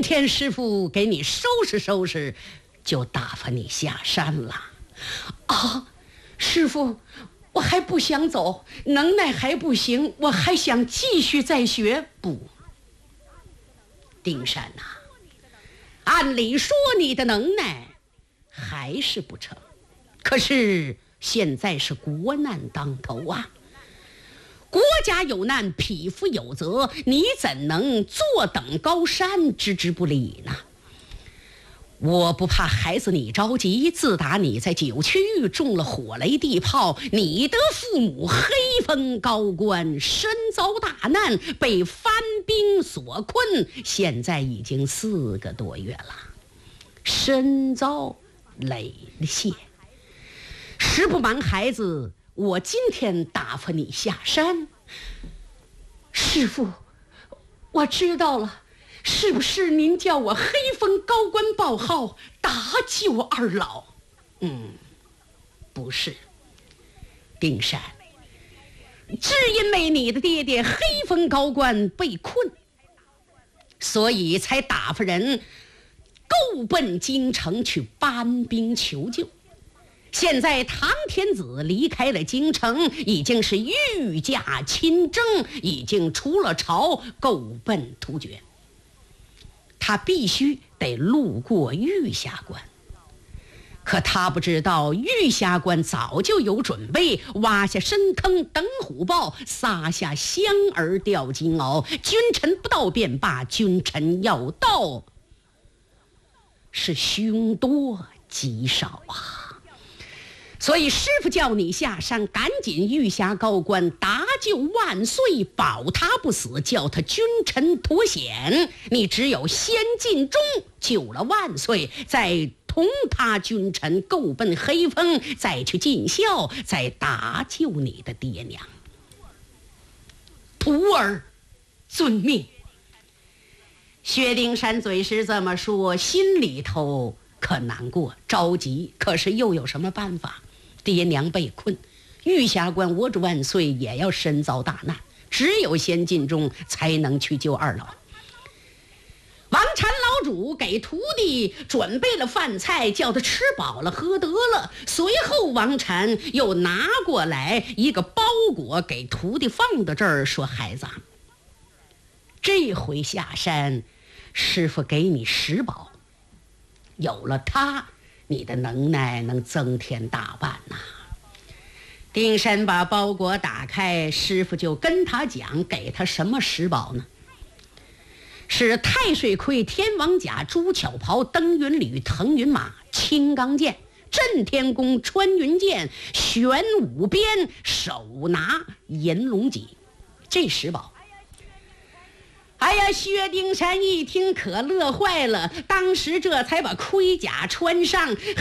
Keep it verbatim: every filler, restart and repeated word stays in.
天师傅给你收拾收拾，就打发你下山了。啊，师傅，我还不想走，能耐还不行，我还想继续再学。不，丁山呐、啊，按理说你的能耐还是不成，可是现在是国难当头啊，国家有难，匹夫有责，你怎能坐等高山，置之不理呢？我不怕孩子你着急，自打你在九曲中了火雷地炮，你的父母黑风高官身遭大难，被藩兵所困，现在已经四个多月了，身遭累谢。实不瞒孩子，我今天打发你下山。师父，我知道了，是不是您叫我黑风高官报号搭救二老？嗯，不是，丁山，只因为你的爹爹黑风高官被困，所以才打发人够奔京城去搬兵求救。现在唐天子离开了京城，已经是御驾亲征，已经出了朝，够奔突厥。他必须得路过玉霞关，可他不知道玉霞关早就有准备，挖下深坑等虎豹，撒下香儿吊金鳌，君臣不到便罢，君臣要到是凶多吉少啊。所以师父叫你下山，赶紧御霞高官搭救万岁，保他不死，叫他君臣脱险。你只有先尽忠，救了万岁，再同他君臣够奔黑风，再去尽孝，再搭救你的爹娘。徒儿遵命。薛丁山嘴是这么说，心里头可难过着急，可是又有什么办法？爹娘被困，玉霞关握着万岁也要身遭大难，只有先尽忠才能去救二老。王禅老主给徒弟准备了饭菜，叫他吃饱了喝得了，随后王禅又拿过来一个包裹给徒弟放到这儿，说孩子，这回下山师父给你食宝，有了它你的能耐能增添大半呐、啊。丁山把包裹打开，师父就跟他讲，给他什么食宝呢？是太岁盔、天王甲、朱巧袍、登云履、腾云马、青钢剑、震天弓、穿云箭、玄武鞭，手拿银龙戟，这食宝。哎呀，薛丁山一听可乐坏了，当时这才把盔甲穿上。